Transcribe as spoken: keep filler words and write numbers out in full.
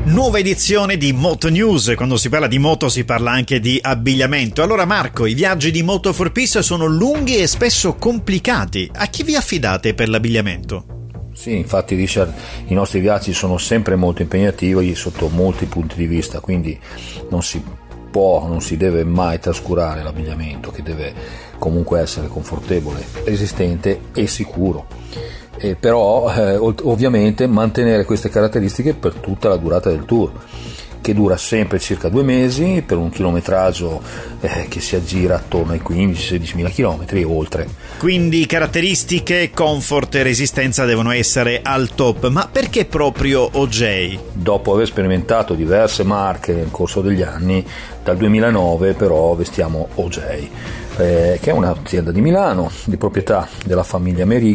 Nuova edizione di Moto News. Quando si parla di moto si parla anche di abbigliamento. Allora Marco, i viaggi di Moto for Peace sono lunghi e spesso complicati. A chi vi affidate per l'abbigliamento? Sì, infatti Richard, i nostri viaggi sono sempre molto impegnativi sotto molti punti di vista, quindi non si può, non si deve mai trascurare l'abbigliamento, che deve comunque essere confortevole, resistente e sicuro. Eh, però eh, ovviamente mantenere queste caratteristiche per tutta la durata del tour, che dura sempre circa due mesi per un chilometraggio eh, che si aggira attorno ai quindici sedici mila chilometri e oltre. Quindi caratteristiche, comfort e resistenza devono essere al top. Ma perché proprio O J? Dopo aver sperimentato diverse marche nel corso degli anni, dal duemilanove però vestiamo O J, eh, che è un'azienda di Milano di proprietà della famiglia Meri,